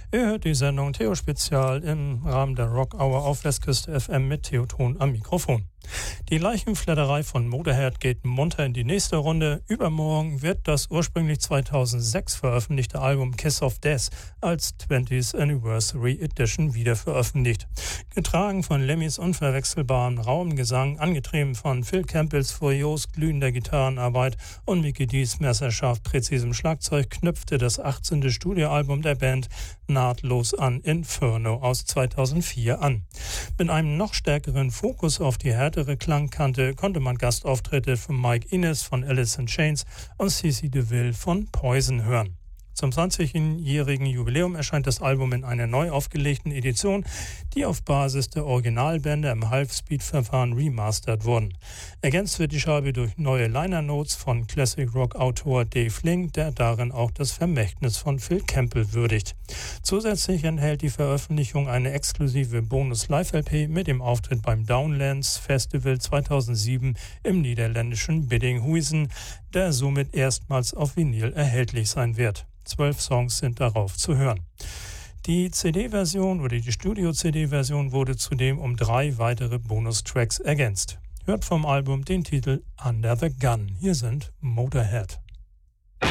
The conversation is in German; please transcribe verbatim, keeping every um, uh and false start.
Ihr hört die Sendung Theo Spezial im Rahmen der Rock Hour auf Westküste F M mit Theo Thon am Mikrofon. Die Leichenfledderei von Motorhead geht munter in die nächste Runde. Übermorgen wird das ursprünglich zweitausendsechs veröffentlichte Album Kiss of Death als twentieth Anniversary Edition wieder veröffentlicht. Getragen von Lemmys unverwechselbaren Raumgesang, angetrieben von Phil Campbells furios glühender Gitarrenarbeit und Mikkey Dees messerscharf präzisem Schlagzeug knüpfte das achtzehnte Studioalbum der Band nahtlos an Inferno aus zweitausendvier an. Mit einem noch stärkeren Fokus auf die härtere Klangkante konnte man Gastauftritte von Mike Inez von Alice in Chains und Ceci DeVille von Poison hören. Zum zwanzigjährigen Jubiläum erscheint das Album in einer neu aufgelegten Edition, die auf Basis der Originalbänder im Half-Speed-Verfahren remastert wurden. Ergänzt wird die Scheibe durch neue Liner-Notes von Classic-Rock-Autor Dave Link, der darin auch das Vermächtnis von Phil Campbell würdigt. Zusätzlich enthält die Veröffentlichung eine exklusive Bonus-Live-L P mit dem Auftritt beim Downlands Festival zweitausendsieben im niederländischen Biddinghuizen, der somit erstmals auf Vinyl erhältlich sein wird. Zwölf Songs sind darauf zu hören. Die C D-Version oder die Studio-C D-Version wurde zudem um drei weitere Bonustracks ergänzt. Hört vom Album den Titel Under the Gun. Hier sind Motorhead.